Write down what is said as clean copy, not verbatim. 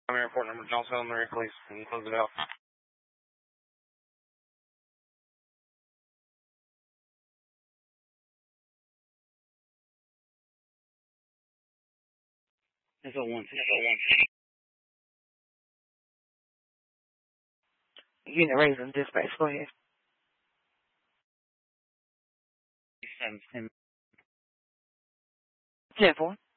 Airport number Johnson, Mary, please. Can you close it out? It's a 1. Unit Raven dispatch, go ahead. 7. 10-4.